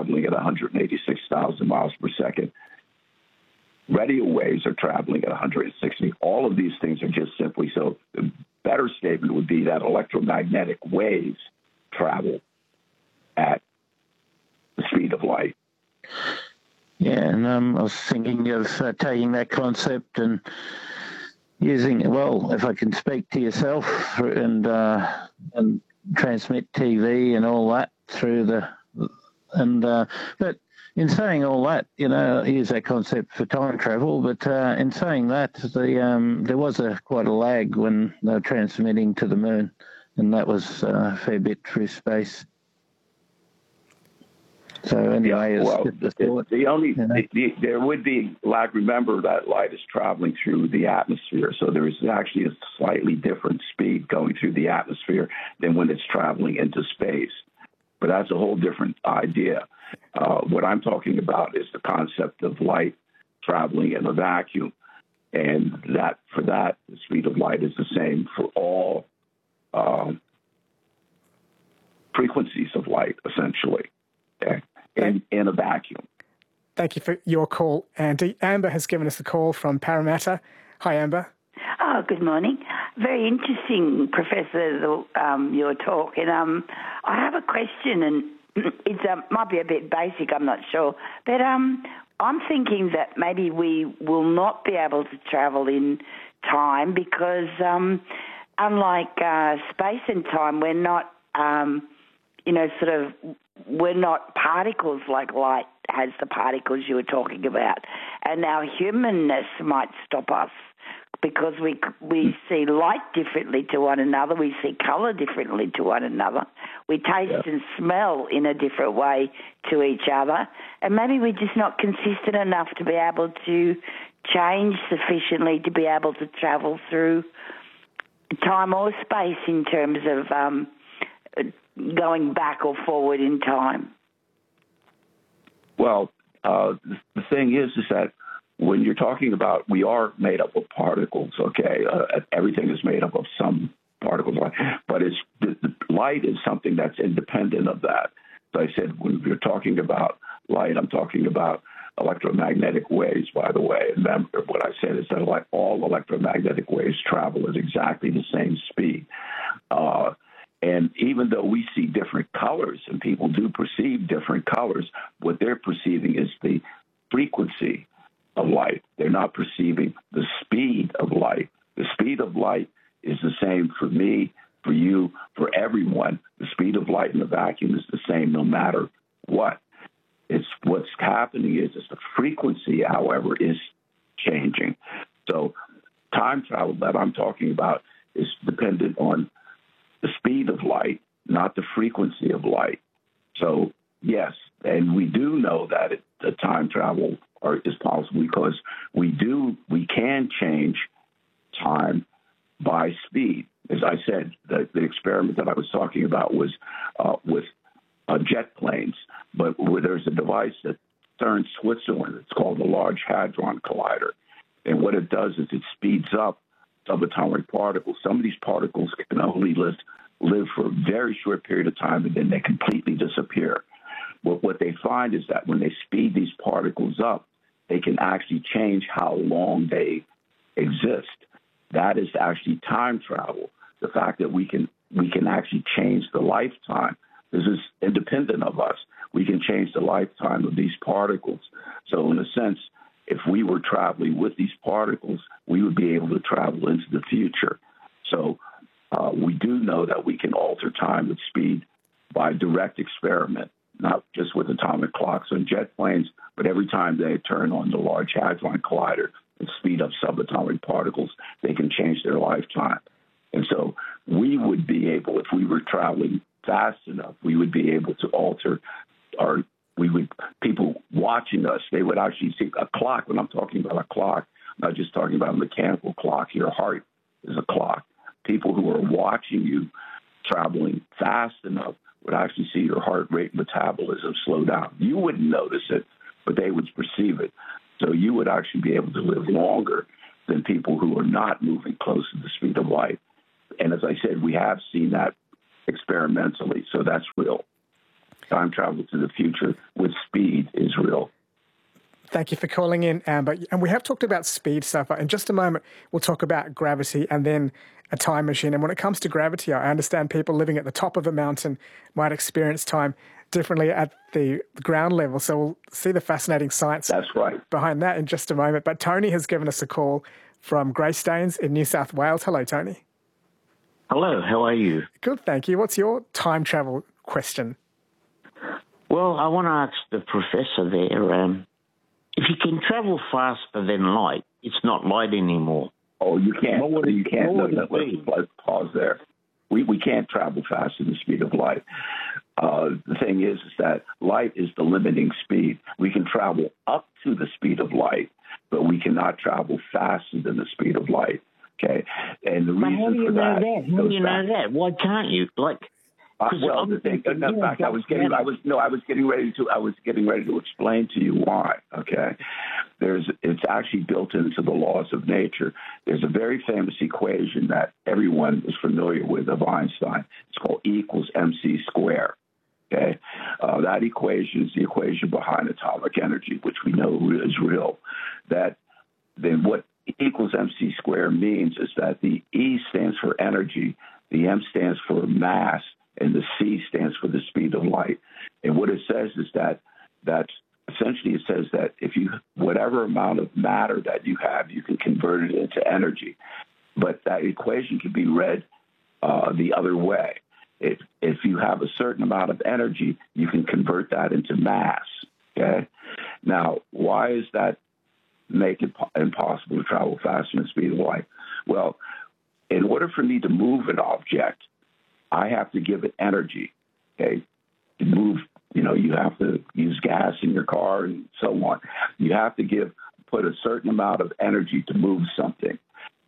traveling at 186,000 miles per second. Radio waves are traveling at 160. All of these things are just simply so. The better statement would be that electromagnetic waves travel at the speed of light. Yeah, and I was thinking of taking that concept and using, well, if I can speak to yourself and transmit TV and all that through but in saying all that, use that concept for time travel, but in saying that, there was quite a lag when they were transmitting to the moon, and that was a fair bit through space. So anyway, there would be lag. Remember that light is traveling through the atmosphere, so there is actually a slightly different speed going through the atmosphere than when it's traveling into space. But that's a whole different idea. What I'm talking about is the concept of light traveling in a vacuum, and that the speed of light is the same for all frequencies of light, essentially. Okay. In a vacuum. Thank you for your call, Andy. Amber has given us a call from Parramatta. Hi, Amber. Oh, good morning. Very interesting, Professor, your talk. And I have a question, and it might be a bit basic, I'm not sure. But I'm thinking that maybe we will not be able to travel in time because unlike space and time, we're not, we're not particles like light has the particles you were talking about. And our humanness might stop us because we see light differently to one another. We see colour differently to one another. We taste and smell in a different way to each other. And maybe we're just not consistent enough to be able to change sufficiently to be able to travel through time or space in terms of going back or forward in time. Well, the thing is that when you're talking about, we are made up of particles, okay? Everything is made up of some particles, but the light is something that's independent of that. So I said, when you're talking about light, I'm talking about electromagnetic waves, by the way. Remember, what I said is that all electromagnetic waves travel at exactly the same speed. And even though we see different colors and people do perceive different colors, what they're perceiving is the frequency of light. They're not perceiving the speed of light. The speed of light is the same for me, for you, for everyone. The speed of light in a vacuum is the same no matter what. It's what's happening is the frequency, however, is changing. So time travel that I'm talking about is dependent on the speed of light, not the frequency of light. So, yes, and we do know that the time travel is possible because we can change time by speed. As I said, the experiment that I was talking about was with jet planes, but there's a device at CERN, Switzerland. It's called the Large Hadron Collider. And what it does is it speeds up subatomic particles. Some of these particles can only live for a very short period of time, and then they completely disappear. What they find is that when they speed these particles up, they can actually change how long they exist. That is actually time travel. The fact that we can actually change the lifetime. This is independent of us. We can change the lifetime of these particles. So in a sense, if we were traveling with these particles, we would be able to travel into the future. So we do know that we can alter time with speed by direct experiment, not just with atomic clocks on jet planes, but every time they turn on the Large Hadron Collider and speed up subatomic particles, they can change their lifetime. And so we would be able, if we were traveling fast enough, we would be able to alter people watching us, they would actually see a clock. When I'm talking about a clock, I'm not just talking about a mechanical clock. Your heart is a clock. People who are watching you traveling fast enough would actually see your heart rate metabolism slow down. You wouldn't notice it, but they would perceive it. So you would actually be able to live longer than people who are not moving close to the speed of light. And as I said, we have seen that experimentally, so that's real. time travel to the future with speed is real. Thank you for calling in, Amber. And we have talked about speed so far. In just a moment, we'll talk about gravity and then a time machine. And when it comes to gravity, I understand people living at the top of a mountain might experience time differently at the ground level. So we'll see the fascinating science behind that in just a moment. But Tony has given us a call from Greystanes in New South Wales. Hello, Tony. Hello, how are you? Good, thank you. What's your time travel question? Well, I want to ask the professor there, if you can travel faster than light, it's not light anymore. Oh, you can't. You can't. Let's pause there. We can't travel faster than the speed of light. The thing is that light is the limiting speed. We can travel up to the speed of light, but we cannot travel faster than the speed of light. Okay, and the reason for that. How do you know that? Why can't you? Well, the thing. In fact, I was getting ready to explain to you why. Okay, it's actually built into the laws of nature. There's a very famous equation that everyone is familiar with of Einstein. It's called E equals mc squared. Okay, that equation is the equation behind atomic energy, which we know is real. That then what E equals mc squared means is that the E stands for energy, the M stands for mass, and the C stands for the speed of light. And what it says is that essentially it says that whatever amount of matter that you have, you can convert it into energy. But that equation can be read the other way. If you have a certain amount of energy, you can convert that into mass. Okay. Now, why does that make it impossible to travel faster than the speed of light? Well, in order for me to move an object, I have to give it energy. Okay, to move, you have to use gas in your car and so on. You have to put a certain amount of energy to move something.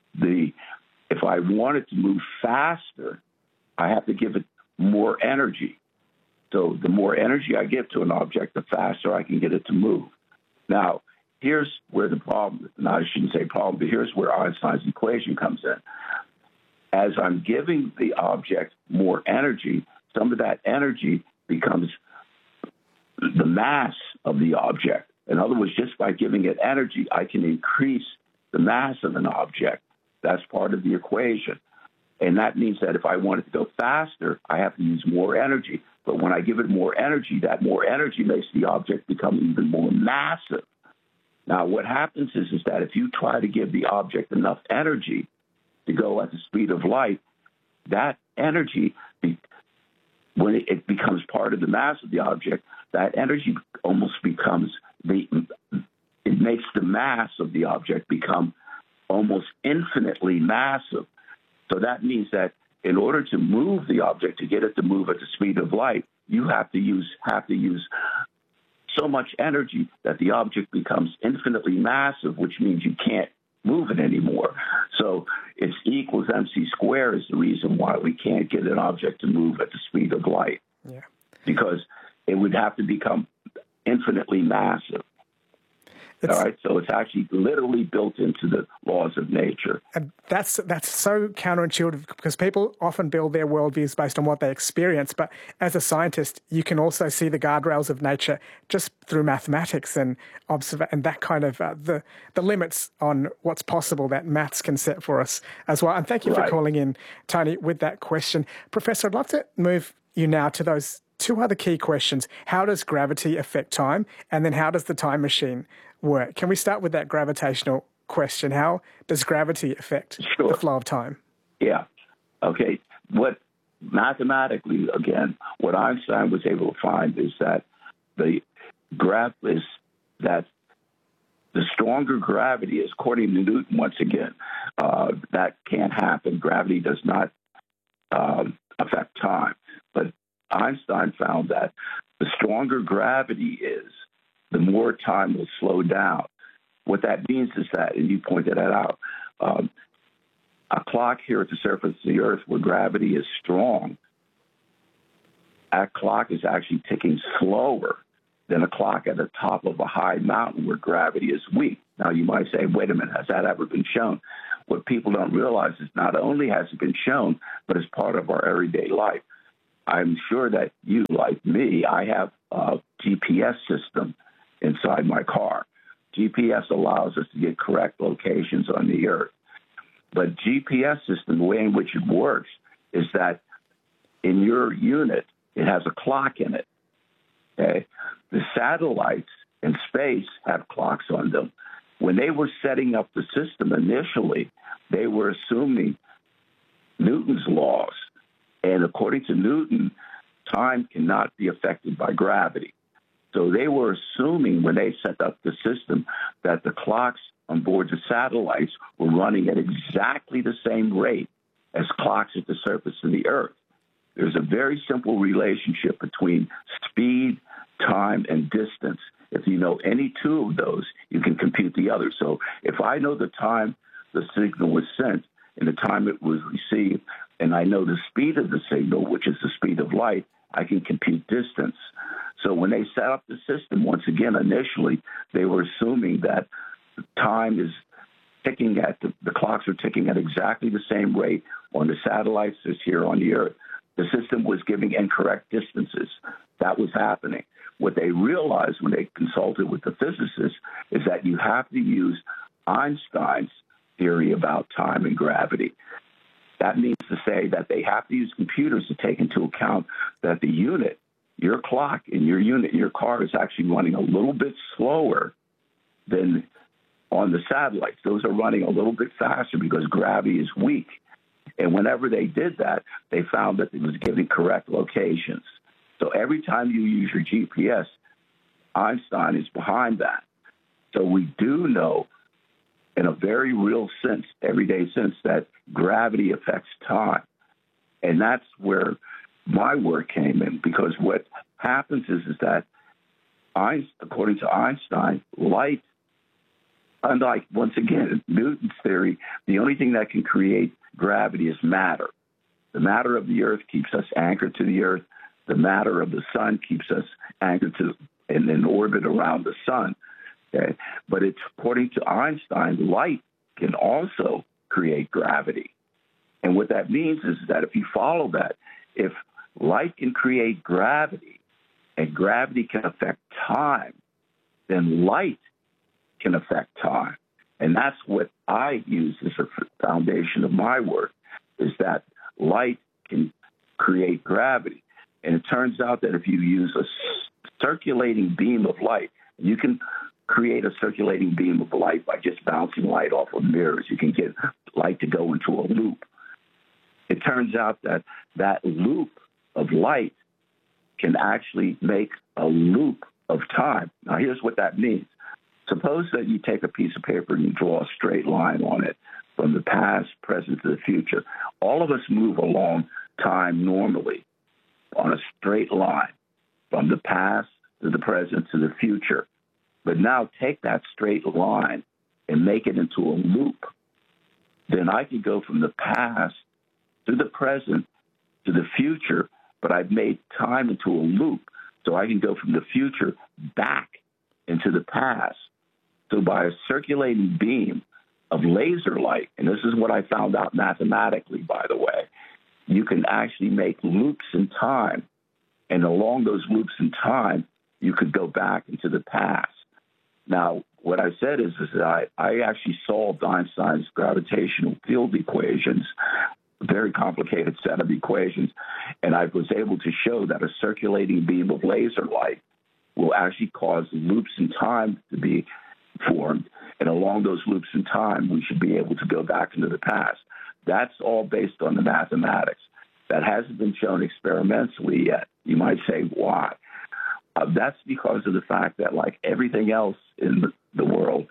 If I want it to move faster, I have to give it more energy. So the more energy I give to an object, the faster I can get it to move. Now, here's where the problem. Now, I shouldn't say problem, but here's where Einstein's equation comes in. As I'm giving the object more energy, some of that energy becomes the mass of the object. In other words, just by giving it energy, I can increase the mass of an object. That's part of the equation. And that means that if I want it to go faster, I have to use more energy. But when I give it more energy, that more energy makes the object become even more massive. Now, what happens is that if you try to give the object enough energy to go at the speed of light, that energy, when it becomes part of the mass of the object, that energy almost becomes it makes the mass of the object become almost infinitely massive. So that means that in order to move the object, to get it to move at the speed of light, you have to use so much energy that the object becomes infinitely massive, which means you can't move it anymore. So it's E equals mc squared is the reason why we can't get an object to move at the speed of light. Yeah. Because it would have to become infinitely massive. All right, so it's actually literally built into the laws of nature. And that's so counterintuitive because people often build their worldviews based on what they experience. But as a scientist, you can also see the guardrails of nature just through mathematics and and that kind of the limits on what's possible that maths can set for us as well. And thank you for calling in, Tony, with that question. Professor, I'd love to move you now to those two other key questions. How does gravity affect time? And then how does the time machine work? Can we start with that gravitational question? How does gravity affect the flow of time? Yeah. Okay. Mathematically, again, what Einstein was able to find is that the stronger gravity is, according to Newton, once again, that can't happen. Gravity does not affect time. But Einstein found that the stronger gravity is, the more time will slow down. What that means is that, and you pointed that out, a clock here at the surface of the Earth where gravity is strong, that clock is actually ticking slower than a clock at the top of a high mountain where gravity is weak. Now, you might say, wait a minute, has that ever been shown? What people don't realize is not only has it been shown, but it's part of our everyday life. I'm sure that you, like me, I have a GPS system inside my car. GPS allows us to get correct locations on the Earth. But GPS system, the way in which it works is that in your unit, it has a clock in it. Okay? The satellites in space have clocks on them. When they were setting up the system initially, they were assuming Newton's laws. And according to Newton, time cannot be affected by gravity. So they were assuming when they set up the system that the clocks on board the satellites were running at exactly the same rate as clocks at the surface of the Earth. There's a very simple relationship between speed, time, and distance. If you know any two of those, you can compute the other. So if I know the time the signal was sent and the time it was received, and I know the speed of the signal, which is the speed of light, I can compute distance. So when they set up the system, once again, initially, they were assuming that time is ticking at, the clocks are ticking at exactly the same rate on the satellites as here on the Earth. The system was giving incorrect distances. That was happening. What they realized when they consulted with the physicists is that you have to use Einstein's theory about time and gravity. That means to say that they have to use computers to take into account that the unit, your clock in your unit, your car is actually running a little bit slower than on the satellites. Those are running a little bit faster because gravity is weak. And whenever they did that, they found that it was giving correct locations. So every time you use your GPS, Einstein is behind that. So we do know in a very real sense, everyday sense, that gravity affects time. And that's where my work came in, because what happens is that, according to Einstein, light, unlike, once again, Newton's theory, the only thing that can create gravity is matter. The matter of the Earth keeps us anchored to the Earth. The matter of the sun keeps us anchored to and in orbit around the sun. Okay? But it's according to Einstein, light can also create gravity. And what that means is that if you follow that, if light can create gravity and gravity can affect time, then light can affect time. And that's what I use as a foundation of my work, is that light can create gravity. And it turns out that if you use a circulating beam of light, you can create a circulating beam of light by just bouncing light off of mirrors. You can get light to go into a loop. It turns out that that loop of light can actually make a loop of time. Now, here's what that means. Suppose that you take a piece of paper and you draw a straight line on it from the past, present, to the future. All of us move along time normally on a straight line from the past to the present to the future. But now take that straight line and make it into a loop. Then I can go from the past to the present to the future, but I've made time into a loop. So I can go from the future back into the past. So by a circulating beam of laser light, and this is what I found out mathematically, by the way, you can actually make loops in time. And along those loops in time, you could go back into the past. Now, what I said is that I actually solved Einstein's gravitational field equations, a very complicated set of equations, and I was able to show that a circulating beam of laser light will actually cause loops in time to be formed, and along those loops in time, we should be able to go back into the past. That's all based on the mathematics. That hasn't been shown experimentally yet. You might say, why? That's because of the fact that, like everything else in the world,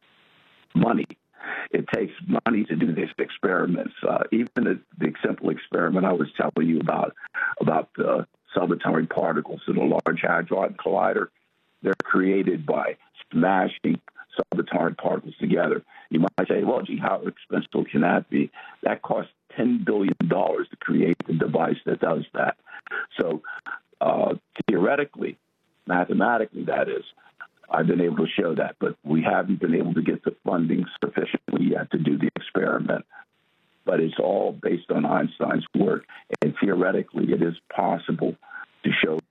money. It takes money to do these experiments. Even the simple experiment I was telling you about the subatomic particles in a Large Hadron Collider, they're created by smashing subatomic particles together. You might say, well, gee, how expensive can that be? That costs $10 billion to create the device that does that. So theoretically, mathematically, that is, I've been able to show that, but we haven't been able to get the funding sufficiently yet to do the experiment. but it's all based on Einstein's work. And theoretically, it is possible to show